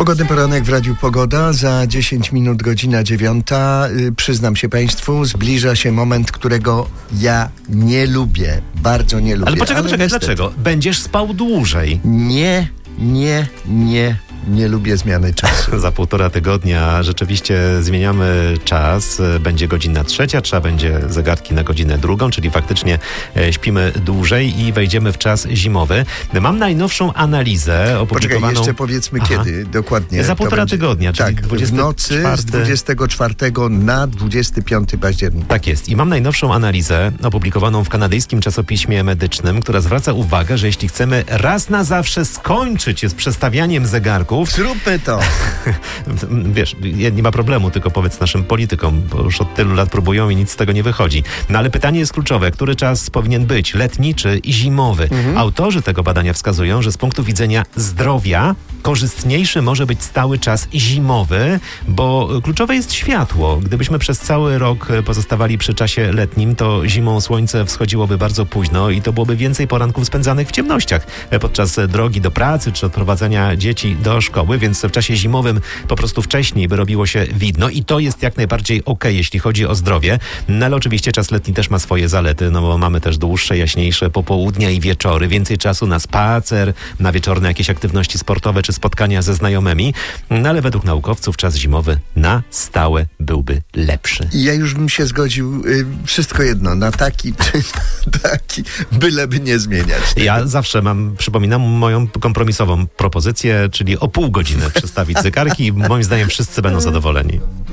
Pogodny poranek w Radiu Pogoda. Za 10 minut godzina 9. Przyznam się Państwu, zbliża się moment, którego ja nie lubię. Bardzo nie lubię. Ale poczekaj, dlaczego? Będziesz spał dłużej. Nie lubię zmiany czasu. Za 1,5 tygodnia rzeczywiście zmieniamy czas. Będzie godzina 3, trzeba będzie zegarki na godzinę 2, czyli faktycznie śpimy dłużej i wejdziemy w czas zimowy. Mam najnowszą analizę opublikowaną... Poczekaj, jeszcze powiedzmy kiedy dokładnie. Za 1,5 tygodnia, czyli tak, 24... w nocy z 24 na 25 października. Tak jest. I mam najnowszą analizę opublikowaną w kanadyjskim czasopiśmie medycznym, która zwraca uwagę, że jeśli chcemy raz na zawsze skończyć z przestawianiem zegarków, zróbmy to. Wiesz, nie ma problemu, tylko powiedz naszym politykom, bo już od tylu lat próbują i nic z tego nie wychodzi. No ale pytanie jest kluczowe, który czas powinien być? Letni czy zimowy? Autorzy tego badania wskazują, że z punktu widzenia zdrowia korzystniejszy może być stały czas zimowy, bo kluczowe jest światło. Gdybyśmy przez cały rok pozostawali przy czasie letnim, to zimą słońce wschodziłoby bardzo późno i to byłoby więcej poranków spędzanych w ciemnościach podczas drogi do pracy czy odprowadzania dzieci do szkoły, więc w czasie zimowym po prostu wcześniej by robiło się widno i to jest jak najbardziej okej, jeśli chodzi o zdrowie. No ale oczywiście czas letni też ma swoje zalety, no bo mamy też dłuższe, jaśniejsze popołudnia i wieczory, więcej czasu na spacer, na wieczorne jakieś aktywności sportowe czy spotkania ze znajomymi, no ale według naukowców czas zimowy na stałe byłby lepszy. Ja już bym się zgodził, wszystko jedno, na taki czy na taki, byleby nie zmieniać tego. Ja zawsze przypominam moją kompromisową propozycję, czyli o pół godziny przestawić zegarki i moim zdaniem wszyscy będą zadowoleni.